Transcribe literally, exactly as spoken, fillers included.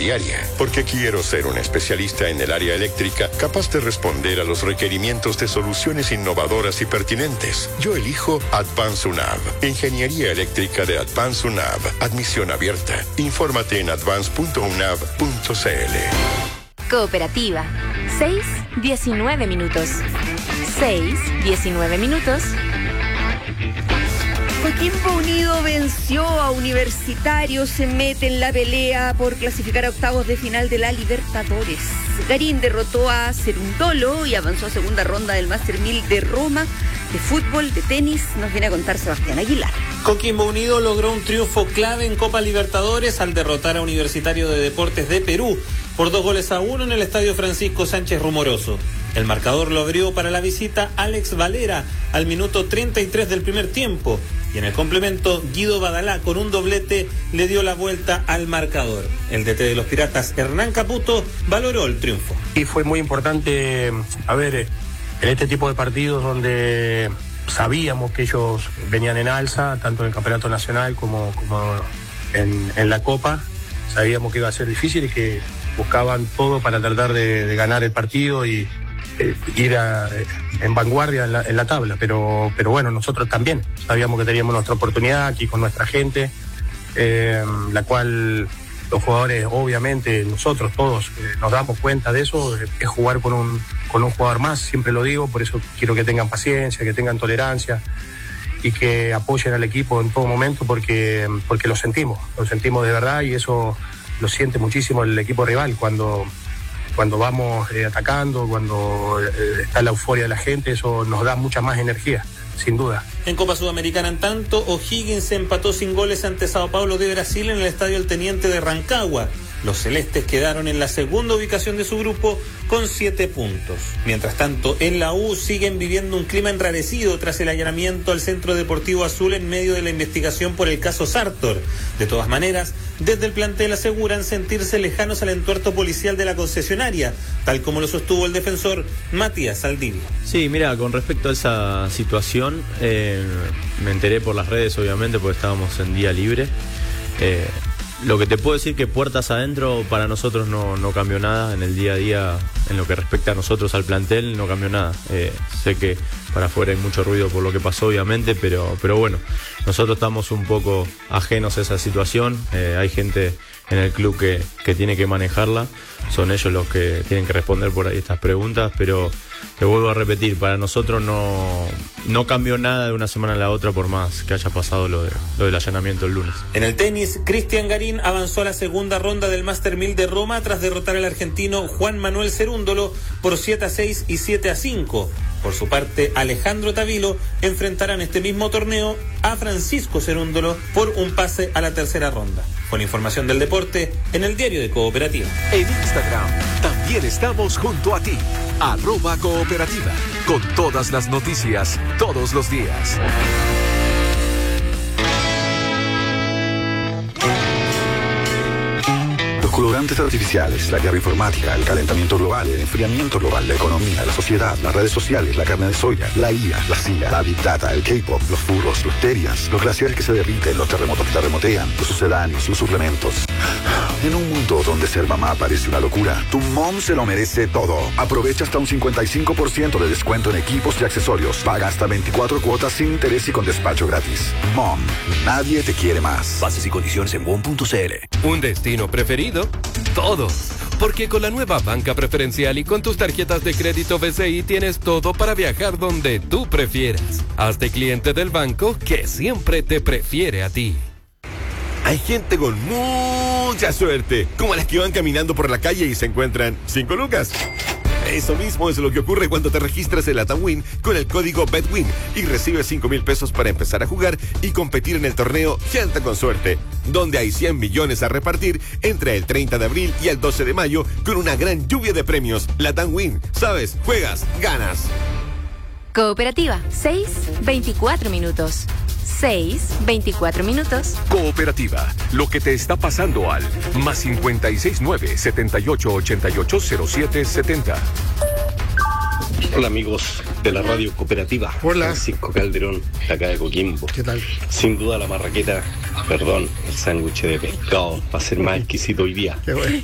diaria, porque quiero ser un especialista en el área eléctrica capaz de responder a los requerimientos de soluciones innovadoras y pertinentes. Yo elijo Advance UNAV, Ingeniería Eléctrica de Advance UNAV, admisión abierta. Infórmate en advance punto unav punto c l. Cooperativa, seis diecinueve minutos. seis diecinueve minutos. Coquimbo Unido venció a Universitario, se mete en la pelea por clasificar a octavos de final de la Libertadores. Garín derrotó a Cerúndolo y avanzó a segunda ronda del Master mil de Roma. De fútbol, de tenis, nos viene a contar Sebastián Aguilar. Coquimbo Unido logró un triunfo clave en Copa Libertadores al derrotar a Universitario de Deportes de Perú por dos goles a uno en el Estadio Francisco Sánchez Rumoroso. El marcador lo abrió para la visita Alex Valera al minuto treinta y tres del primer tiempo. Y en el complemento, Guido Badalá con un doblete le dio la vuelta al marcador. El D T de los Piratas, Hernán Caputo, valoró el triunfo. Y fue muy importante, a ver, en este tipo de partidos donde sabíamos que ellos venían en alza, tanto en el Campeonato Nacional como, como en, en la Copa, sabíamos que iba a ser difícil y que buscaban todo para tratar de, de ganar el partido y eh, ir a, en vanguardia en la, en la tabla, pero, pero bueno, nosotros también sabíamos que teníamos nuestra oportunidad aquí con nuestra gente, eh, la cual los jugadores, obviamente, nosotros todos eh, nos damos cuenta de eso, eh, es jugar con un, con un jugador más, siempre lo digo, por eso quiero que tengan paciencia, que tengan tolerancia y que apoyen al equipo en todo momento porque, porque lo sentimos, lo sentimos de verdad y eso lo siente muchísimo el equipo rival cuando, cuando vamos eh, atacando, cuando eh, está la euforia de la gente, eso nos da mucha más energía, sin duda. En Copa Sudamericana, en tanto, O'Higgins se empató sin goles ante Sao Paulo de Brasil en el Estadio El Teniente de Rancagua. Los celestes quedaron en la segunda ubicación de su grupo con siete puntos. Mientras tanto, en la U siguen viviendo un clima enrarecido tras el allanamiento al Centro Deportivo Azul en medio de la investigación por el caso Sartor. De todas maneras, desde el plantel aseguran sentirse lejanos al entuerto policial de la concesionaria, tal como lo sostuvo el defensor Matías Saldivia. Sí, mira, con respecto a esa situación, eh, me enteré por las redes, obviamente, porque estábamos en día libre. Eh, Lo que te puedo decir que puertas adentro para nosotros no, no cambió nada en el día a día, en lo que respecta a nosotros al plantel no cambió nada. Eh, sé que para afuera hay mucho ruido por lo que pasó obviamente, pero, pero bueno, nosotros estamos un poco ajenos a esa situación, eh, hay gente en el club que, que tiene que manejarla, son ellos los que tienen que responder por ahí estas preguntas, pero te vuelvo a repetir, para nosotros no, no cambió nada de una semana a la otra por más que haya pasado lo, de, lo del allanamiento el lunes. En el tenis, Cristian Garín avanzó a la segunda ronda del Master mil de Roma tras derrotar al argentino Juan Manuel Cerúndolo por siete a seis y siete a cinco. Por su parte, Alejandro Tavilo enfrentará en este mismo torneo a Francisco Cerúndolo por un pase a la tercera ronda. Con información del deporte en el Diario de Cooperativa. En Instagram también estamos junto a ti, arroba Cooperativa, con todas las noticias, todos los días. Colorantes artificiales, la guerra informática, el calentamiento global, el enfriamiento global, la economía, la sociedad, las redes sociales, la carne de soya, la I A, la C I A, la Big Data, el K-pop, los furros, los terias, los glaciares que se derriten, los terremotos que terremotean, los sucedáneos, los suplementos. En un mundo donde ser mamá parece una locura, tu mom se lo merece todo. Aprovecha hasta un cincuenta y cinco por ciento de descuento en equipos y accesorios. Paga hasta veinticuatro cuotas sin interés y con despacho gratis. Mom, nadie te quiere más. Bases y condiciones en mom punto c l. ¿Un destino preferido? Todo. Porque con la nueva banca preferencial y con tus tarjetas de crédito B C I tienes todo para viajar donde tú prefieras. Hazte cliente del banco que siempre te prefiere a ti. Hay gente con mucha suerte, como las que van caminando por la calle y se encuentran cinco lucas. Eso mismo es lo que ocurre cuando te registras en la TAMWIN con el código BETWIN y recibes cinco mil pesos para empezar a jugar y competir en el torneo Gente con Suerte, donde hay cien millones a repartir entre el treinta de abril y el doce de mayo con una gran lluvia de premios. La TAMWIN, sabes, juegas, ganas. Cooperativa, seis veinticuatro minutos. seis veinticuatro minutos. Cooperativa, lo que te está pasando al más cincuenta y seis nueve setenta y ocho ochenta y ocho cero siete setenta. Hola amigos de la radio cooperativa. Hola. Francisco Calderón, de acá de Coquimbo. ¿Qué tal? Sin duda la marraqueta, perdón, el sándwich de pescado va a ser más exquisito hoy día. Qué bueno.